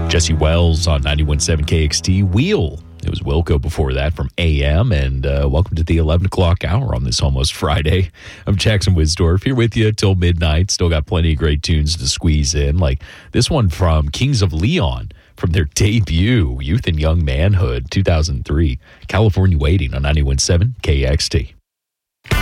Jesse Wells on 91.7 KXT. Wheel. It was Wilco before that from AM. And welcome to the 11 o'clock hour on this almost Friday. I'm Jackson Wisdorf here with you till midnight. Still got plenty of great tunes to squeeze in, like this one from Kings of Leon from their debut, Youth and Young Manhood, 2003. California Waiting on 91.7 KXT.